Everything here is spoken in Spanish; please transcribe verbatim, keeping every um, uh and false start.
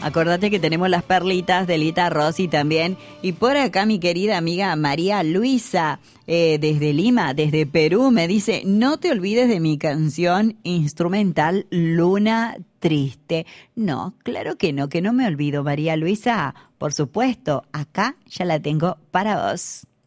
Acordate que tenemos las perlitas de Lita Rossi también. Y por acá mi querida amiga María Luisa, eh, desde Lima, desde Perú, me dice: no te olvides de mi canción instrumental Luna Triste. No, claro que no, que no me olvido, María Luisa. Por supuesto, acá ya la tengo para vos.